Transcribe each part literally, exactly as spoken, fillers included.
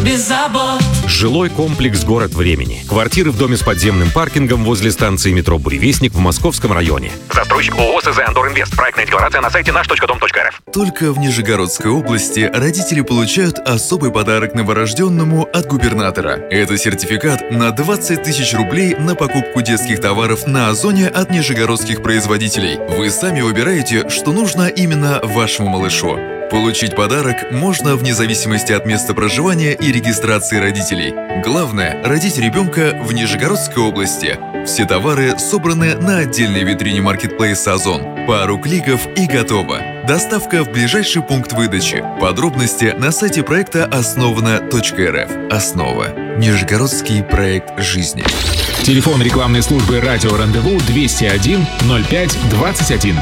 без забот. Жилой комплекс «Город времени». Квартиры в доме с подземным паркингом возле станции метро «Буревестник» в Московском районе. Застройщик ООО СЗ «Андор Инвест». Проектная декларация на сайте наш точка дом точка эр эф. Только в Нижегородской области родители получают особый подарок новорожденному от губернатора. Это сертификат на двадцать тысяч рублей на покупку детских товаров на Озоне от нижегородских производителей. Вы сами выбираете, что нужно именно вашему малышу. Получить подарок можно вне зависимости от места проживания и регистрации родителей. Главное – родить ребенка в Нижегородской области. Все товары собраны на отдельной витрине маркетплейса «Озон». Пару кликов и готово. Доставка в ближайший пункт выдачи. Подробности на сайте проекта основано точка эр эф. Основа. Нижегородский проект жизни. Телефон рекламной службы «Радио Рандеву» двести один ноль пять двадцать один.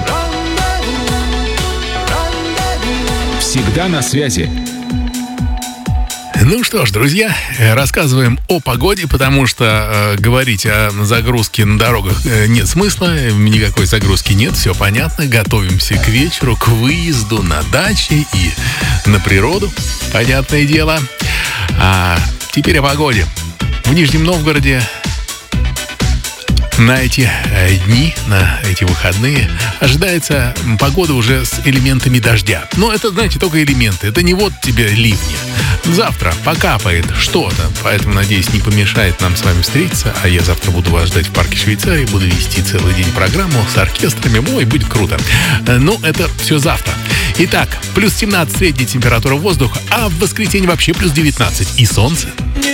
Всегда на связи. Ну что ж, друзья, рассказываем о погоде, потому что э, говорить о загрузке на дорогах э, нет смысла, никакой загрузки нет, все понятно. Готовимся к вечеру, к выезду на дачи и на природу, понятное дело. А теперь о погоде. В Нижнем Новгороде на эти э, дни, на эти выходные ожидается погода уже с элементами дождя. Но это, знаете, только элементы. Это не вот тебе ливни. Завтра покапает что-то, поэтому, надеюсь, не помешает нам с вами встретиться. А я завтра буду вас ждать в парке Швейцарии, буду вести целый день программу с оркестрами. Ой, будет круто. Ну, это все завтра. Итак, плюс семнадцать средняя температура воздуха, а в воскресенье вообще плюс девятнадцать. И солнце.